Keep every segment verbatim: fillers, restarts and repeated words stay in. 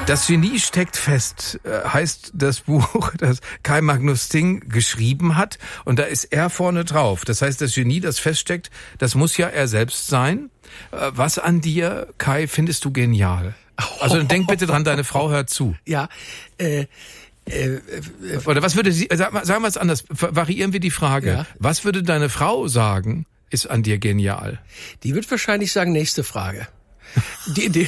Das Genie steckt fest, heißt das Buch, das Kai Magnus Ting geschrieben hat. Und da ist er vorne drauf. Das heißt, das Genie, das feststeckt, das muss ja er selbst sein. Was an dir, Kai, findest du genial? Also denk bitte dran, deine Frau hört zu. Ja, äh... Äh, äh, Oder was würde sie, sag, sagen wir es anders, variieren wir die Frage. Ja. Was würde deine Frau sagen, ist an dir genial? Die wird wahrscheinlich sagen, nächste Frage. Die, die,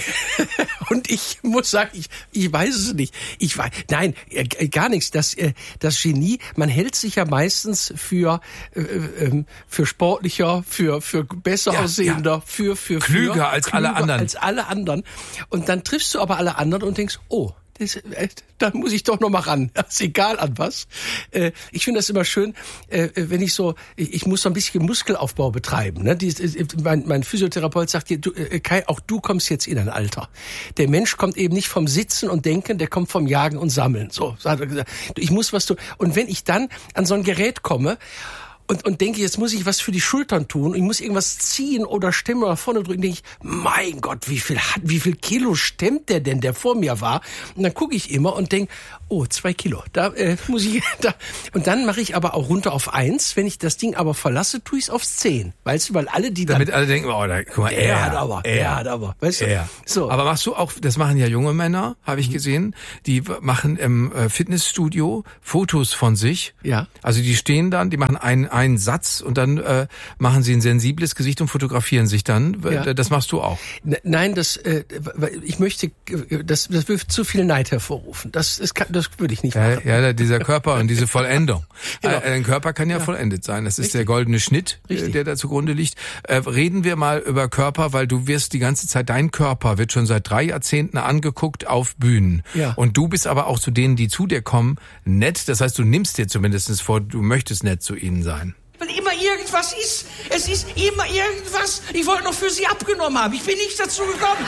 und ich muss sagen, ich, ich weiß es nicht. Ich weiß, nein, äh, gar nichts. Das, äh, das Genie, man hält sich ja meistens für, äh, äh, für sportlicher, für, für besser ja, aussehender, ja. für, für, für klüger als klüger alle anderen. Als alle anderen. Und dann triffst du aber alle anderen und denkst, oh, Das, äh, da muss ich doch noch mal ran. Das ist egal an was. Äh, ich finde das immer schön, äh, wenn ich so, ich, ich muss so ein bisschen Muskelaufbau betreiben. Ne? Die, äh, mein, mein Physiotherapeut sagt dir, du, äh, Kai, auch du kommst jetzt in ein Alter. Der Mensch kommt eben nicht vom Sitzen und Denken, der kommt vom Jagen und Sammeln. So, hat er gesagt. Ich muss was tun. Und wenn ich dann an so ein Gerät komme, Und, und denke, jetzt muss ich was für die Schultern tun. Ich muss irgendwas ziehen oder stemmen oder nach vorne drücken. Denke ich, mein Gott, wie viel hat, wie viel Kilo stemmt der denn, der vor mir war? Und dann gucke ich immer und denke, oh, zwei Kilo. Da äh, muss ich. Da. Und dann mache ich aber auch runter auf eins. Wenn ich das Ding aber verlasse, tue ich es aufs zehn. Weißt du, weil alle die damit dann, alle denken, oh, da, guck mal, der er hat aber, er, der hat aber, weißt du? Er. So. Aber machst du auch? Das machen ja junge Männer, habe ich gesehen. Die machen im Fitnessstudio Fotos von sich. Ja. Also die stehen dann, die machen einen einen Satz und dann äh, machen sie ein sensibles Gesicht und fotografieren sich dann. Ja. Das machst du auch? Nein, das äh, ich möchte, das, das wird zu viel Neid hervorrufen. Das, das, kann, das würde ich nicht machen. Ja, ja, dieser Körper und diese Vollendung. Genau. Ein Körper kann ja, ja vollendet sein. Das ist Richtig. Der goldene Schnitt, Richtig. Der da zugrunde liegt. Äh, reden wir mal über Körper, weil du wirst die ganze Zeit, dein Körper wird schon seit drei Jahrzehnten angeguckt auf Bühnen. Ja. Und du bist aber auch zu denen, die zu dir kommen, nett. Das heißt, du nimmst dir zumindest vor, du möchtest nett zu ihnen sein. Weil immer irgendwas ist. Es ist immer irgendwas. Ich wollte noch für Sie abgenommen haben. Ich bin nicht dazu gekommen.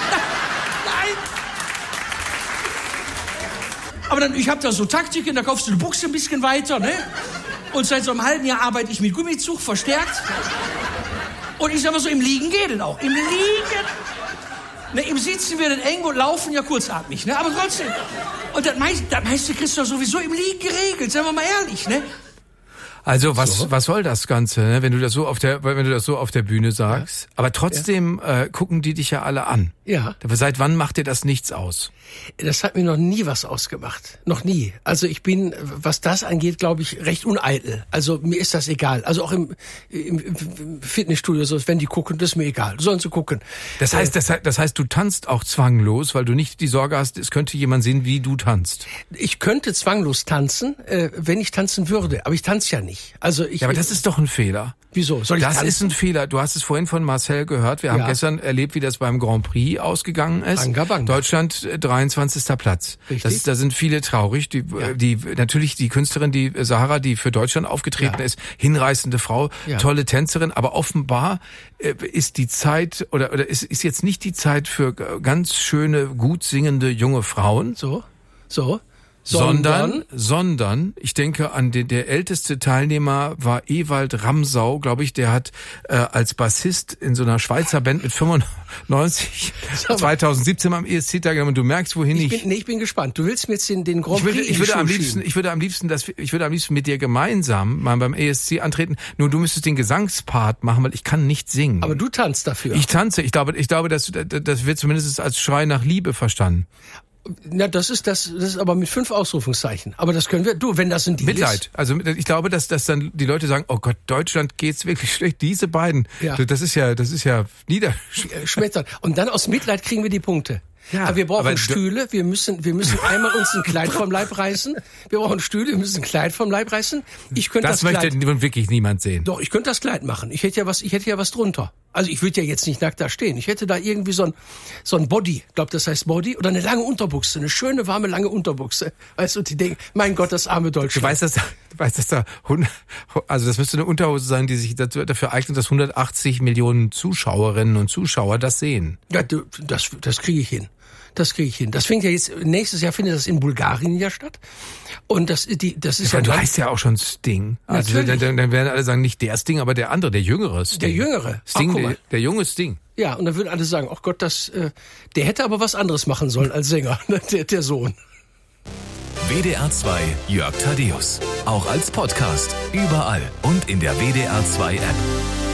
Nein. Aber dann, ich habe da so Taktiken, da kaufst du eine Buchse ein bisschen weiter, ne? Und seit so einem halben Jahr arbeite ich mit Gummizug verstärkt. Und ich sag mal so, im Liegen geht es auch. Im Liegen. Ne, im Sitzen wird es eng und laufen ja kurzatmig, ne? Aber trotzdem. Und das meiste, das meiste kriegst du sowieso im Liegen geregelt, seien wir mal ehrlich, ne? Also was so. was soll das Ganze, ne? Wenn du das so auf der wenn du das so auf der Bühne sagst, ja. Aber trotzdem ja. äh, gucken die dich ja alle an. Ja. Aber seit wann macht dir das nichts aus? Das hat mir noch nie was ausgemacht, noch nie. Also ich bin, was das angeht, glaube ich, recht uneitel. Also mir ist das egal. Also auch im, im, im Fitnessstudio, so wenn die gucken, das ist mir egal. Sollen sie gucken. Das heißt, das, das heißt, du tanzt auch zwanglos, weil du nicht die Sorge hast, es könnte jemand sehen, wie du tanzt. Ich könnte zwanglos tanzen, äh, wenn ich tanzen würde, aber ich tanze ja nicht. Also ich, ja, aber das ist doch ein Fehler. Wieso? Soll ich das tanzen? ist ein Fehler. Du hast es vorhin von Marcel gehört. Wir ja. haben gestern erlebt, wie das beim Grand Prix ausgegangen ist. Banga, banga. Deutschland dreiundzwanzigster Platz. Richtig. Das ist, da sind viele traurig. Die, ja. die natürlich die Künstlerin, die Sahara, die für Deutschland aufgetreten ja. ist, hinreißende Frau, ja. tolle Tänzerin. Aber offenbar äh, ist die Zeit oder oder ist, ist jetzt nicht die Zeit für ganz schöne, gut singende junge Frauen. So, so. Sondern, sondern, ich denke an den, der älteste Teilnehmer war Ewald Ramsau, glaube ich, der hat äh, als Bassist in so einer Schweizer Band mit fünfundneunzig zweitausendsiebzehn am E S C teilgenommen. Und du merkst, wohin ich... Ich bin, nee, ich bin gespannt. Du willst mir jetzt den, den Grand Prix... Ich würde, ich würde am liebsten, schieben. ich würde am liebsten, das, ich würde am liebsten mit dir gemeinsam mal beim E S C antreten. Nur du müsstest den Gesangspart machen, weil ich kann nicht singen. Aber du tanzt dafür. Ich tanze. Ich glaube, ich glaube, das, das wird zumindest als Schrei nach Liebe verstanden. Na, das ist das, das ist aber mit fünf Ausrufungszeichen. Aber das können wir, du, wenn das ein Deal Mitleid. ist. Also ich glaube, dass, dass dann die Leute sagen, oh Gott, Deutschland geht's wirklich schlecht. Diese beiden, ja. das ist ja, das ist ja niederschmettern. Und dann aus Mitleid kriegen wir die Punkte. Ja, aber wir brauchen aber Stühle, wir müssen, wir müssen einmal uns ein Kleid vom Leib reißen. Wir brauchen Stühle, wir müssen ein Kleid vom Leib reißen. Ich könnte das, das Kleid. Das möchte wirklich niemand sehen. Doch, ich könnte das Kleid machen. Ich hätte ja was, ich hätte ja was drunter. Also ich würde ja jetzt nicht nackt da stehen. Ich hätte da irgendwie so ein, so ein Body, ich glaube, das heißt Body, oder eine lange Unterbuchse, eine schöne, warme, lange Unterbuchse. Weißt du, und die denken, mein Gott, das arme Deutschland. Du weißt, dass, du weißt, dass da, also das müsste eine Unterhose sein, die sich dafür eignet, dass hundertachtzig Millionen Zuschauerinnen und Zuschauer das sehen. Ja, du, das, das kriege ich hin. Das kriege ich hin. Das fängt ja jetzt, nächstes Jahr findet das in Bulgarien ja statt. Und das, die, das ist ja, ja. Du dann, heißt ja auch schon Sting. Also dann, dann, dann werden alle sagen, nicht der Sting, aber der andere, der jüngere Sting. Der jüngere. Sting, Ach, guck mal. der, der junge Sting. Ja, und dann würden alle sagen, ach Gott, das, äh, der hätte aber was anderes machen sollen als Sänger, der, der Sohn. W D R zwei Jörg Thaddeus. Auch als Podcast. Überall und in der W D R zwei App.